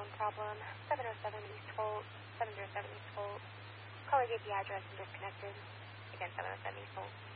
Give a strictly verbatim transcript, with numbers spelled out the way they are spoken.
phone problem. seven oh seven East Holt, seven oh seven East Holt. Caller gave the address and disconnected. Again, seven oh seven East Holt.